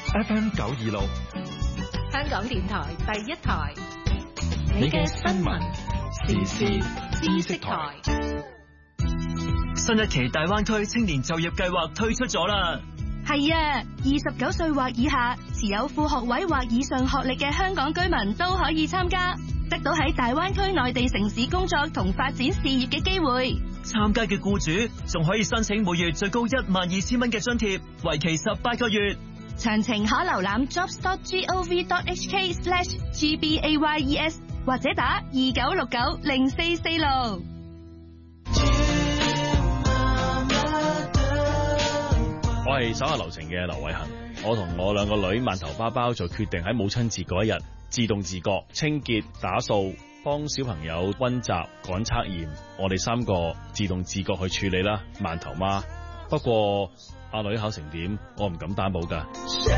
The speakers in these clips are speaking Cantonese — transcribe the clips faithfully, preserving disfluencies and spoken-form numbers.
F M 九二六， 香港電台第一台， 你嘅新聞時事知識台。 新一期大灣區青年就業計劃推出咗啦。 係啊，二十九歲或以下，持有副學位或以上學歷嘅香港居民都可以參加，得到喺大灣區內地城市工作同發展事業嘅機會。 參加嘅僱主仲可以申請每月最高一萬二千蚊嘅津貼，為期十八個月。 詳情可瀏覽 jobs dot gov dot hk slash gbayes 或者打二九六九零四四六。 我係手下留情嘅劉偉恒，我同我兩個女饅頭包包就決定喺母親節嗰一日自動自覺清潔打掃，幫小朋友溫習趕測驗，我哋三個自動自覺去處理啦。饅頭媽，不過阿女考成點，我唔敢擔保噶。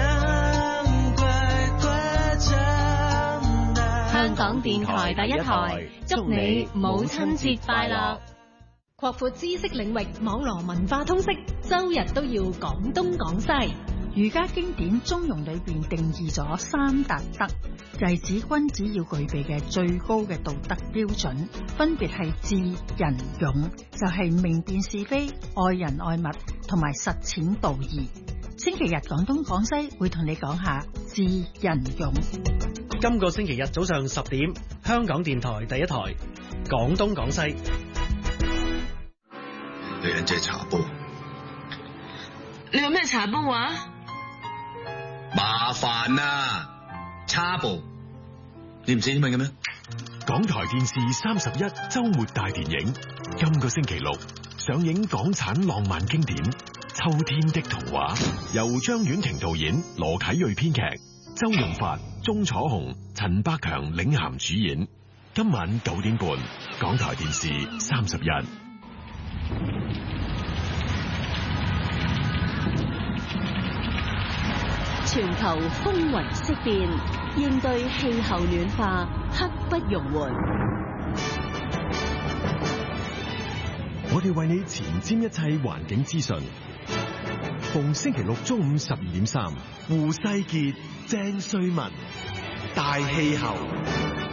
香港電台第一台，祝你母親節快樂！擴闊知識領域，網羅文化通識，周日都要講東講西。 儒家經典《中庸》裏邊定義咗三達德，就係指君子要具備嘅最高嘅道德標準，分別係智、仁、勇，就係明辨是非、愛人愛物同埋實踐道義。星期日講東講西會同你講下智、仁、勇。 今個星期日早上十點，香港電台第一台講東講西。 女人借茶煲， 你有咩茶煲啊？ 麻煩啊，茶煲，你唔知英文嘅咩？ 港台電視三十一周末大電影，今個星期六上映港產浪漫經典《秋天的童話》，由張婉婷導演，羅啟銳編劇，周潤發、鐘楚紅、陳百強領銜主演。今晚九點半，港台電視三十一。 全球風雲色變，應對氣候暖化刻不容緩。 我哋為你前瞻一切環境資訊。逢星期六中午十二點三，胡世傑、鄭瑞文，大氣候。